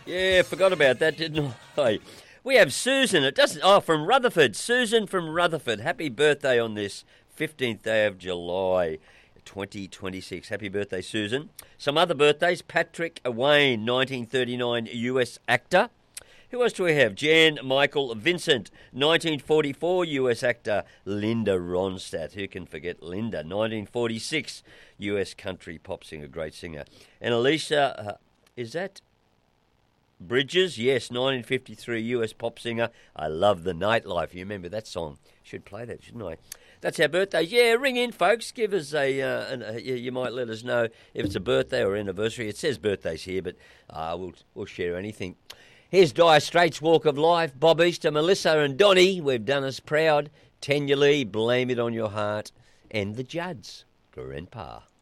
Yeah, forgot about that, didn't I? We have Susan. It doesn't. Oh, from Rutherford. Susan from Rutherford. Happy birthday on this 15th day of July, 2026. Happy birthday, Susan. Some other birthdays. Patrick Wayne, 1939 US actor. Who else do we have? Jan Michael Vincent, 1944 US actor. Linda Ronstadt. Who can forget Linda? 1946 US country pop singer, great singer. And Alicia, is that Bridges? Yes, 1953 US pop singer. I love the nightlife. You remember that song? Should play that, shouldn't I? That's our birthdays. Yeah, ring in, folks. Give us you might let us know if it's a birthday or anniversary. It says birthdays here, but we'll share anything. Here's Dire Straits' Walk of Life. Bob Easter, Melissa and Donny, we've done us proud. Tanya Lee, Blame It On Your Heart. And the Judds, Grandpa.